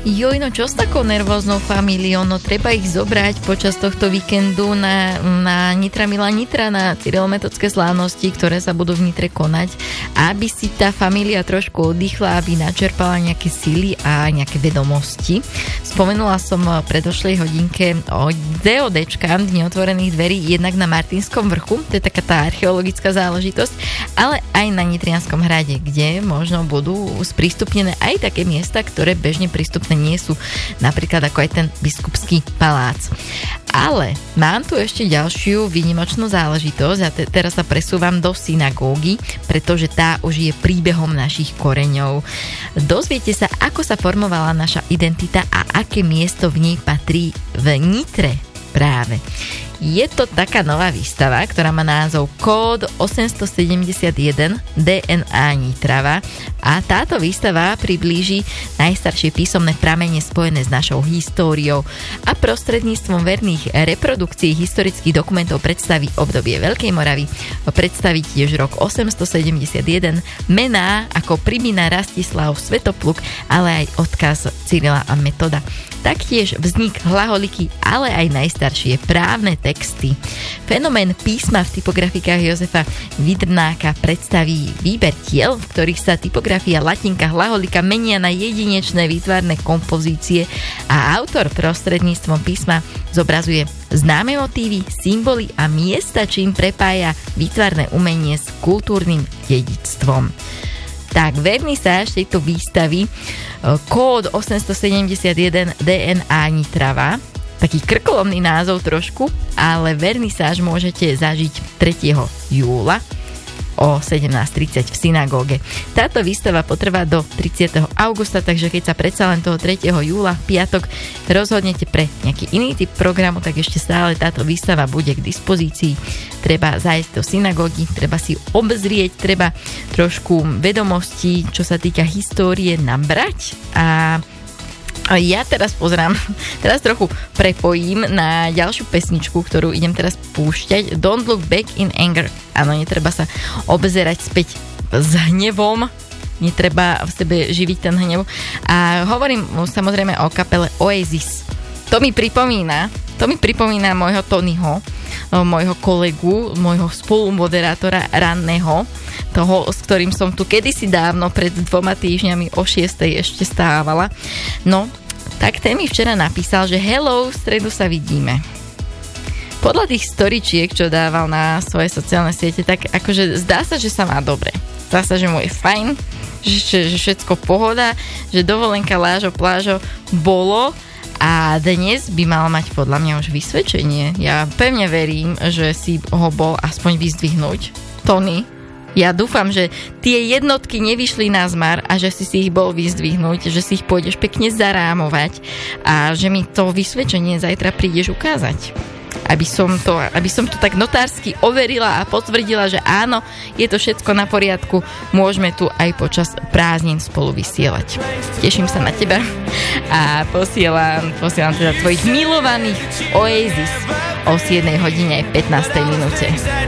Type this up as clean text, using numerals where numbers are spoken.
Joj, no čo s takou nervóznou familiou? No treba ich zobrať počas tohto víkendu na Nitra Milá Nitra, na cyrilometodské slávnosti, ktoré sa budú v Nitre konať, aby si tá familia trošku oddychla, aby načerpala nejaké síly a nejaké vedomosti. Spomenula som v predošlej hodinke o DODčka, Dni otvorených dverí, jednak na Martinskom vrchu, to je taká tá archeologická záležitosť, ale aj na Nitrianskom hrade, kde možno budú sprístupnené aj také miesta, ktoré bežne prístupné nie sú, napríklad ako aj ten biskupský palác. Ale mám tu ešte ďalšiu výnimočnú záležitosť a teraz sa presúvam do synagógy, pretože tá už je príbehom našich koreňov. Dozviete sa, ako sa formovala naša identita a aké miesto v nej patrí v Nitre práve. Je to taká nová výstava, ktorá má názov Kód 871 DNA Nitrava a táto výstava priblíži najstaršie písomné pramene spojené s našou históriou a prostredníctvom verných reprodukcií historických dokumentov predstaví obdobie Veľkej Moravy, predstaví tiež rok 871, mená ako Primina, Rastislav, Svetopluk, ale aj odkaz Cyrila a Metoda. Taktiež vznik hlaholiky, ale aj najstaršie právne texty. Fenomén písma v typografikách Jozefa Vidrnáka predstaví výber tiel, v ktorých sa typografia, latinka, hlaholika menia na jedinečné výtvarné kompozície a autor prostredníctvom písma zobrazuje známe motívy, symboly a miesta, čím prepája výtvarné umenie s kultúrnym dedičstvom. Tak, vernisáž tejto výstavy Kód 871 DNA Nitrava, taký krkolomný názov trošku, ale vernisáž môžete zažiť 3. júla o 17:30 v synagóge. Táto výstava potrvá do 30. augusta, takže keď sa predsa len toho 3. júla v piatok rozhodnete pre nejaký iný typ programu, tak ešte stále táto výstava bude k dispozícii. Treba zájsť do synagógy, treba si obzrieť, treba trošku vedomostí, čo sa týka histórie, nabrať a ja teraz teraz trochu prepojím na ďalšiu pesničku, ktorú idem teraz púšťať. Don't Look Back in Anger. Áno, netreba sa obzerať späť s hnevom, netreba v sebe živiť ten hnev. A hovorím samozrejme o kapele Oasis. To mi pripomína môjho Tonyho, môjho kolegu, môjho spolumoderátora ranného, toho, s ktorým som tu kedysi dávno pred 2 týždňami o 6:00 ešte stávala. No, tak ten mi včera napísal, že hello, v stredu sa vidíme. Podľa tých storičiek, čo dával na svoje sociálne siete, tak akože zdá sa, že sa má dobre. Zdá sa, že mu je fajn, že všetko pohoda, že dovolenka lážo plážo bolo a dnes by mal mať podľa mňa už vysvedčenie. Ja pevne verím, že si ho bol aspoň vyzdvihnúť. Tony, ja dúfam, že tie jednotky nevyšli na zmar a že si ich bol vyzdvihnúť, že si ich pôjdeš pekne zarámovať a že mi to vysvedčenie zajtra prídeš ukázať. Aby som to tak notársky overila a potvrdila, že áno, je to všetko na poriadku, môžeme tu aj počas prázdnin spolu vysielať. Teším sa na teba a posielam teda tvojich milovaných Oasis o 7:15.